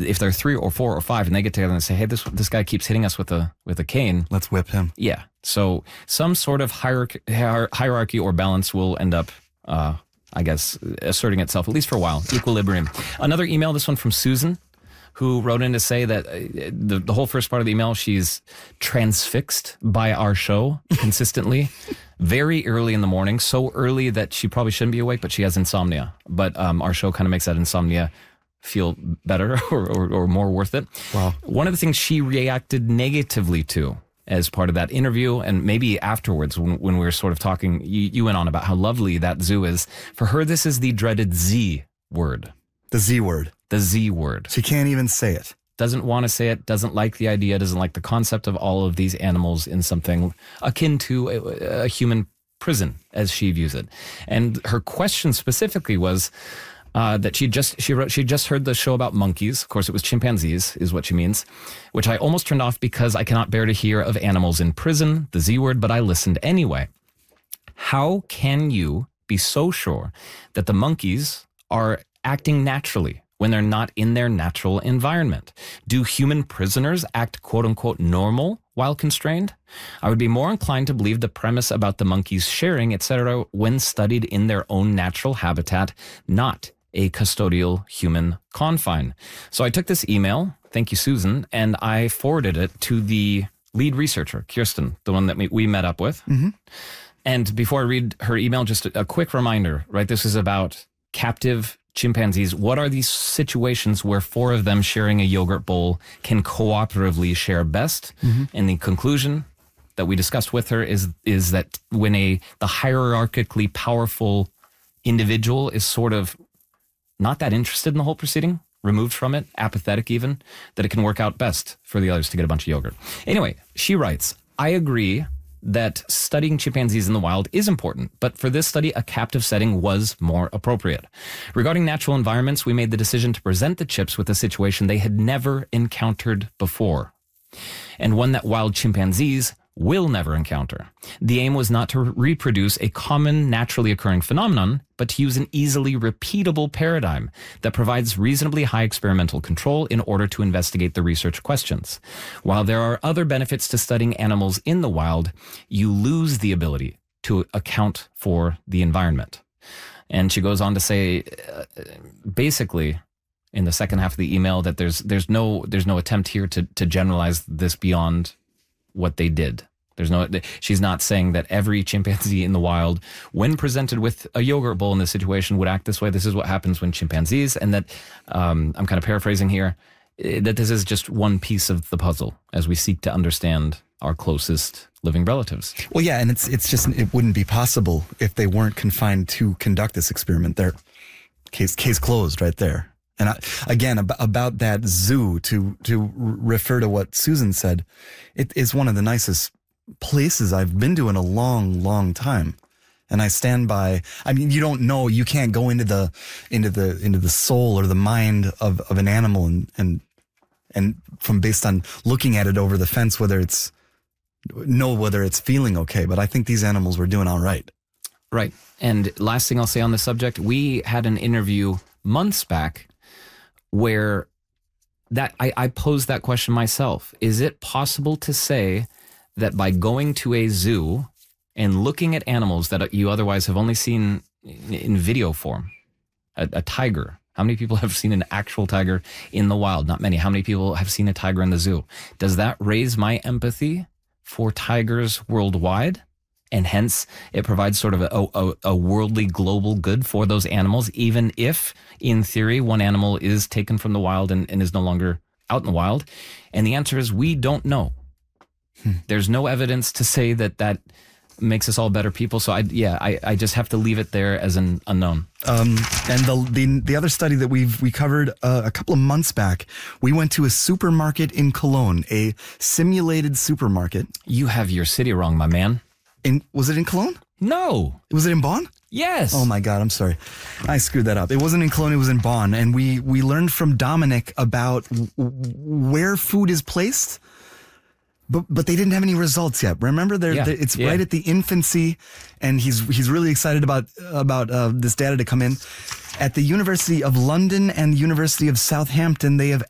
if there are 3 or 4 or 5 and they get together and say, hey, this guy keeps hitting us with a cane. Let's whip him. Yeah. So some sort of hierarchy or balance will end up, I guess, asserting itself, at least for a while. Equilibrium. Another email, this one from Susan, who wrote in to say that the whole first part of the email, she's transfixed by our show consistently, very early in the morning, so early that she probably shouldn't be awake, but she has insomnia. But our show kind of makes that insomnia feel better or more worth it. Wow. One of the things she reacted negatively to as part of that interview, and maybe afterwards when we were sort of talking, you went on about how lovely that zoo is. For her, this is the dreaded Z word. The Z word. The Z word. She can't even say it. Doesn't want to say it, doesn't like the idea, doesn't like the concept of all of these animals in something akin to a human prison, as she views it. And her question specifically was that she just heard the show about monkeys. Of course, it was chimpanzees, is what she means, which I almost turned off because I cannot bear to hear of animals in prison, the Z word, but I listened anyway. How can you be so sure that the monkeys are acting naturally when they're not in their natural environment? Do human prisoners act quote unquote normal while constrained? I would be more inclined to believe the premise about the monkeys sharing, etc., when studied in their own natural habitat, not a custodial human confine. So I took this email, thank you, Susan, and I forwarded it to the lead researcher, Kirsten, the one that we met up with. Mm-hmm. And before I read her email, just a quick reminder, right? This is about captive chimpanzees. What are these situations where 4 of them sharing a yogurt bowl can cooperatively share best? Mm-hmm. And the conclusion that we discussed with her is that when the hierarchically powerful individual is sort of not that interested in the whole proceeding, removed from it, apathetic even, that it can work out best for the others to get a bunch of yogurt. Anyway, she writes, I agree that studying chimpanzees in the wild is important, but for this study, a captive setting was more appropriate. Regarding natural environments, we made the decision to present the chips with a situation they had never encountered before, and one that wild chimpanzees will never encounter. The aim was not to reproduce a common, naturally occurring phenomenon, but to use an easily repeatable paradigm that provides reasonably high experimental control in order to investigate the research questions. While there are other benefits to studying animals in the wild, you lose the ability to account for the environment. And she goes on to say, basically, in the second half of the email, that there's no attempt here to generalize this beyond what they did. She's not saying that every chimpanzee in the wild, when presented with a yogurt bowl in this situation, would act this way. This is what happens when chimpanzees, and that, I'm kind of paraphrasing here, that this is just one piece of the puzzle as we seek to understand our closest living relatives. Well, yeah, and it's just, it wouldn't be possible if they weren't confined to conduct this experiment. Their case closed right there. And again, about that zoo, to refer to what Susan said, it is one of the nicest places I've been to in a long, long time. And I stand by, I mean, you don't know, you can't go into the soul or the mind of an animal and from based on looking at it over the fence, whether it's feeling okay. But I think these animals were doing all right. Right. And last thing I'll say on this subject, we had an interview months back where that I posed that question myself. Is it possible to say that by going to a zoo and looking at animals that you otherwise have only seen in video form, a tiger, how many people have seen an actual tiger in the wild? Not many. How many people have seen a tiger in the zoo? Does that raise my empathy for tigers worldwide? And hence, it provides sort of a worldly global good for those animals, even if, in theory, one animal is taken from the wild and is no longer out in the wild. And the answer is we don't know. There's no evidence to say that makes us all better people. So I just have to leave it there as an unknown. And the other study that we covered a couple of months back, we went to a supermarket in Cologne, a simulated supermarket. You have your city wrong, my man. Was it in Cologne? No. Was it in Bonn? Yes. Oh my God, I'm sorry. I screwed that up. It wasn't in Cologne, it was in Bonn. And we learned from Dominic about where food is placed, but they didn't have any results yet. Remember, it's right at the infancy, and he's really excited about this data to come in. At the University of London and the University of Southampton, they have